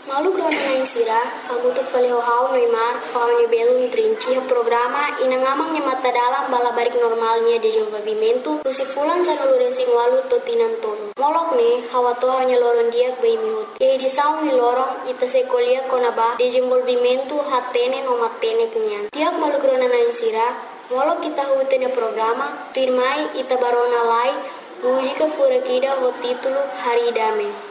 Malu grona na insira, hamutuk fale hau Neymar, hau ni belum trinci ha programa inangamang ni mata dalam bala barik normalnya de desenvolvimento, fulan sa nuluresing walu totinan tolo. Molok ne, hawa toha nya loron diak bai mihut. Ye di saung ni lorong ita sekolia konaba de desenvolvimento hatene no matene kenyan. Tiak malu grona na insira, molok kita hutenya programa, tirmai ita barona lai, mujika furakida ho titulo Hari Dame.